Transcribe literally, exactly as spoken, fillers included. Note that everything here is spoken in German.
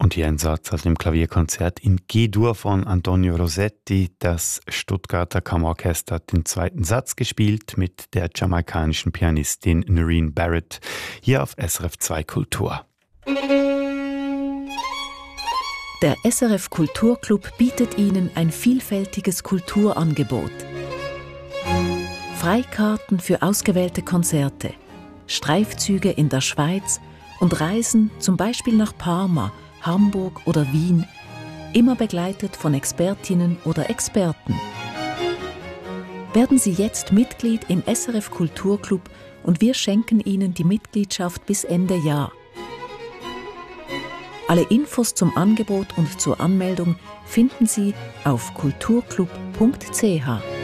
Und hier ein Satz aus dem Klavierkonzert in G-Dur von Antonio Rossetti. Das Stuttgarter Kammerorchester hat den zweiten Satz gespielt mit der jamaikanischen Pianistin Nerine Barrett. Hier auf S R F zwei Kultur. Der S R F Kulturclub bietet Ihnen ein vielfältiges Kulturangebot. Freikarten für ausgewählte Konzerte, Streifzüge in der Schweiz und Reisen zum Beispiel nach Parma, Hamburg oder Wien, immer begleitet von Expertinnen oder Experten. Werden Sie jetzt Mitglied im S R F Kulturclub und wir schenken Ihnen die Mitgliedschaft bis Ende Jahr. Alle Infos zum Angebot und zur Anmeldung finden Sie auf kulturclub punkt c h.